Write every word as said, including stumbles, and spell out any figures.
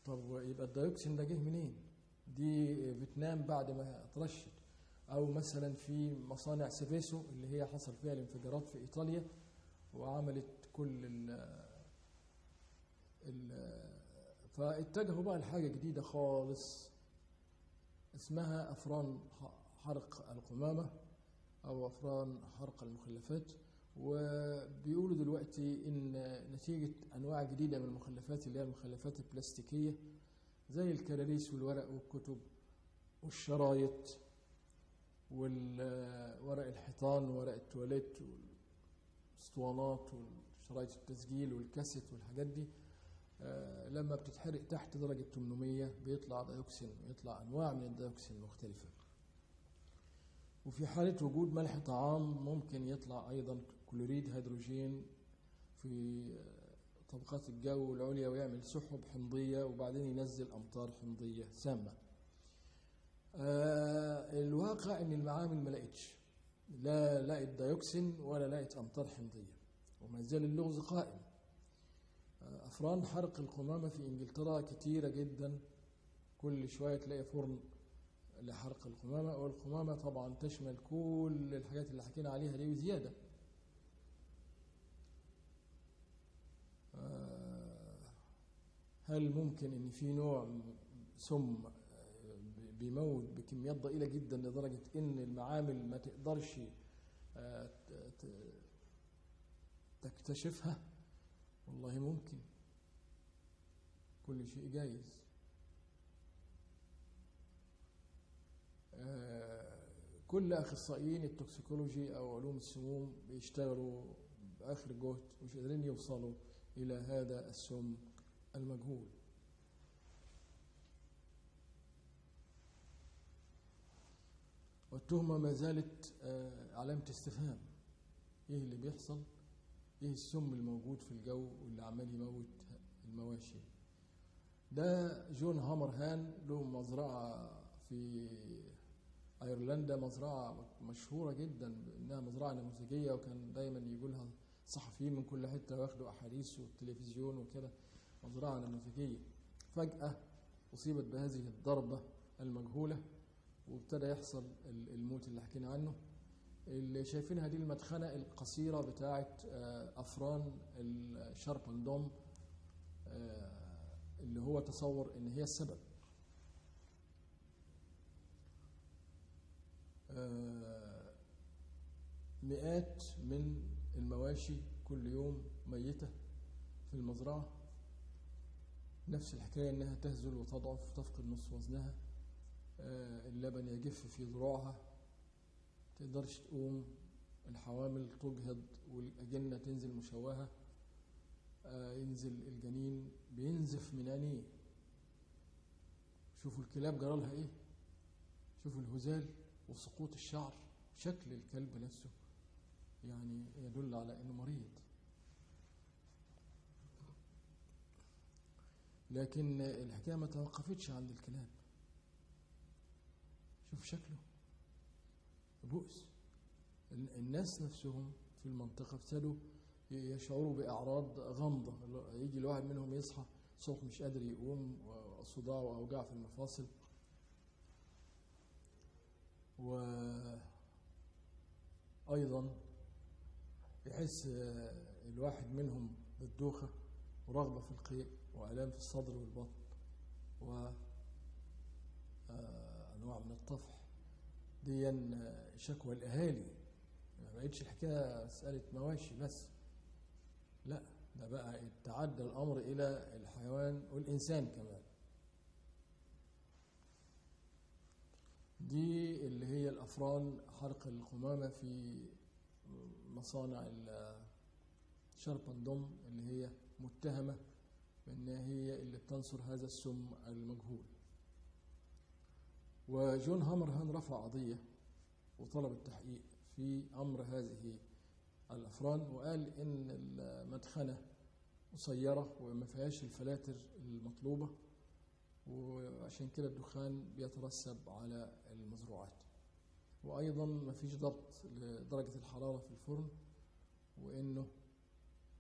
طب يبقى الديوكسين ده جه منين؟ دي فيتنام بعد ما اترشت، او مثلا في مصانع سيفيسو اللي هي حصل فيها الانفجارات في ايطاليا وعملت كل ال ال فاتجهوا بقى لحاجه جديده خالص اسمها افران حرق القمامه او افران حرق المخلفات. وبيقولوا دلوقتي ان نتيجه انواع جديده من المخلفات اللي هي المخلفات البلاستيكيه زي الكراريس والورق والكتب والشرايط والورق الحيطان وورق التواليت والاسطوانات وشرايط التسجيل والكاسيت والحاجات دي، لما بتتحرق تحت درجة ثمانمية بيطلع ديوكسين، بيطلع أنواع من الديوكسين مختلفة. وفي حالة وجود ملح طعام ممكن يطلع أيضا كلوريد هيدروجين في طبقات الجو العليا ويعمل سحب حمضية وبعدين ينزل أمطار حمضية سامة. آه الواقع ان المعامل ما لقتش، لا لقت ديوكسين ولا لقت امطار حمضيه، وما زال اللغز قائم. آه افران حرق القمامه في انجلترا كتيره جدا، كل شويه تلاقي فرن لحرق القمامه، والقمامه طبعا تشمل كل الحاجات اللي حكينا عليها دي وزياده. آه هل ممكن ان في نوع سم بيموت بكميات ضئيلة جدا لدرجة ان المعامل ما تقدرش تكتشفها؟ والله ممكن، كل شيء جايز. كل اخصائيين التوكسيكولوجي او علوم السموم بيشتغلوا باخر جهد مش قادرين يوصلوا الى هذا السم المجهول. والتهمة ما زالت علامة استفهام، ايه اللي بيحصل؟ ايه السم الموجود في الجو واللي عمال يموت المواشي؟ ده جون هامرهان له مزرعة في ايرلندا، مزرعة مشهورة جدا انها مزرعة نموذجية، وكان دايما يقولها صحفيين من كل حتة واخدوا احاديث والتلفزيون وكده، مزرعة نموذجية. فجأة اصيبت بهذه الضربة المجهولة وابتدى يحصل الموت اللي حكينا عنه. اللي شايفينها دي المدخنة القصيرة بتاعة أفران الشاربندوم اللي هو تصور إن هي السبب. مئات من المواشي كل يوم ميتة في المزرعة، نفس الحكاية إنها تهزل وتضعف وتفقد نصف وزنها، اللبن يجف في ذروعها، تقدرش تقوم، الحوامل تجهض والأجنة تنزل مشوهة، ينزل الجنين بينزف من عينيه. شوفوا الكلاب جرالها ايه، شوفوا الهزال وسقوط الشعر، شكل الكلب نفسه يعني يدل على انه مريض. لكن الحكاية ما توقفتش عند الكلاب، شوف شكله بؤس. الناس نفسهم في المنطقة ابتدوا يشعروا بأعراض غامضة، يجي الواحد منهم يصحى صبح مش قادر يقوم، صداع وأوجاع في المفاصل، وأيضا يحس الواحد منهم بالدوخة ورغبة في القيء وآلام في الصدر والبطن وأنواع من الطفح. دي شكوى الأهالي، ما بقتش الحكاية مسألة مواشي بس، لا ده بقى تعدى الأمر إلى الحيوان والإنسان كمان. دي اللي هي الأفران حرق القمامة في مصانع الشاربندوم اللي هي متهمة بأنها هي اللي بتنصر هذا السم المجهول. وجون هامرهان رفع قضية وطلب التحقيق في أمر هذه الأفران، وقال إن المدخنة قصيرة وما فيهاش الفلاتر المطلوبة، وعشان كده الدخان بيترسب على المزروعات. وأيضا ما فيش ضبط لدرجة الحرارة في الفرن، وإنه